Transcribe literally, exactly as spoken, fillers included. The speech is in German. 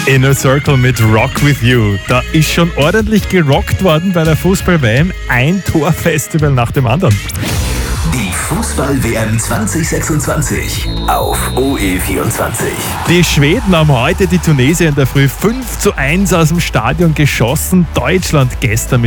Inner Circle mit Rock With You. Da ist schon ordentlich gerockt worden bei der Fußball-W M. Ein Torfestival nach dem anderen. Die Fußball-W M zwanzig sechsundzwanzig auf O E vierundzwanzig. Die Schweden haben heute die Tunesier in der Früh fünf zu eins aus dem Stadion geschossen. Deutschland gestern mit